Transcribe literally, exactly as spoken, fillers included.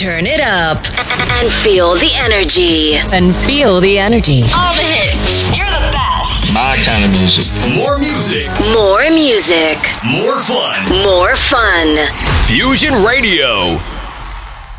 Turn it up and feel the energy. And feel the energy. All the hits. You're the best. My kind of music. More music. More music. More fun. More fun. Fusion Radio.